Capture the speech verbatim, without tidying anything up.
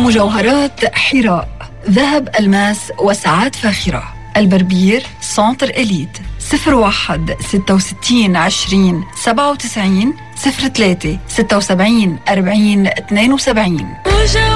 مجوهرات حراء، ذهب، ألماس وساعات فاخرة. البربير سنتر إليت. صفر واحد ستة وستين عشرين سبعة وتسعين صفر ثلاثة ستة وسبعين أربعين اثنين وسبعين.